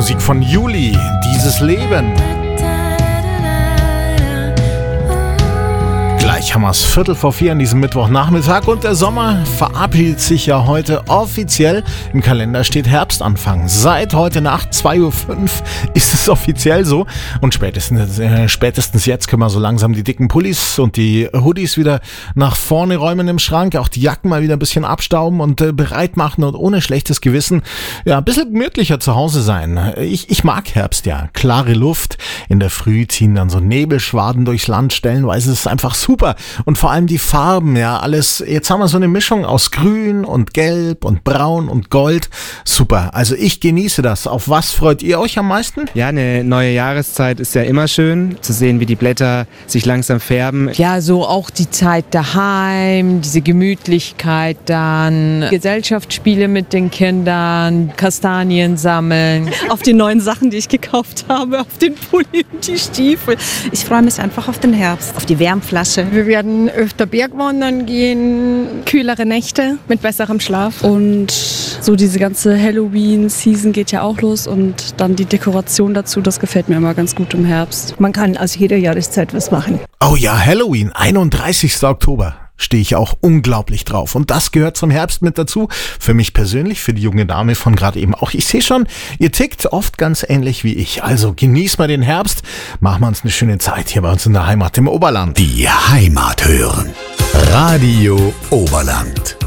Musik von Juli, Dieses Leben. Gleich haben wir es 3:45 an diesem Mittwochnachmittag und der Sommer verabschiedet sich ja heute offiziell. Im Kalender steht Herbstanfang. Seit heute Nacht 2:05 Uhr ist es offiziell so und spätestens jetzt können wir so langsam die dicken Pullis und die Hoodies wieder nach vorne räumen im Schrank, auch die Jacken mal wieder ein bisschen abstauben und bereit machen und ohne schlechtes Gewissen ja ein bisschen gemütlicher zu Hause sein. Ich mag Herbst, ja. Klare Luft, in der Früh ziehen dann so Nebelschwaden durchs Land, stellenweise ist es einfach super. Und vor allem die Farben, ja, alles, jetzt haben wir so eine Mischung aus Grün und Gelb und Braun und Gold. Super, also ich genieße das. Auf was freut ihr euch am meisten? Ja, eine neue Jahreszeit ist ja immer schön, zu sehen, wie die Blätter sich langsam färben. Ja, so auch die Zeit daheim, diese Gemütlichkeit dann, Gesellschaftsspiele mit den Kindern, Kastanien sammeln. Auf die neuen Sachen, die ich gekauft habe, auf den Pulli und die Stiefel. Ich freue mich einfach auf den Herbst, auf die Wärmflasche. Wir werden öfter Bergwandern gehen, Kühlere Nächte mit besserem Schlaf. Und so diese ganze Halloween-Season geht ja auch los und dann die Dekoration dazu, das gefällt mir immer ganz gut im Herbst. Man kann aus jeder Jahreszeit was machen. Oh ja, Halloween, 31. Oktober. Stehe ich auch unglaublich drauf. Und das gehört zum Herbst mit dazu. Für mich persönlich, für die junge Dame von gerade eben auch. Ich sehe schon, ihr tickt oft ganz ähnlich wie ich. Also genießt mal den Herbst. Machen wir uns eine schöne Zeit hier bei uns in der Heimat im Oberland. Die Heimat hören. Radio Oberland.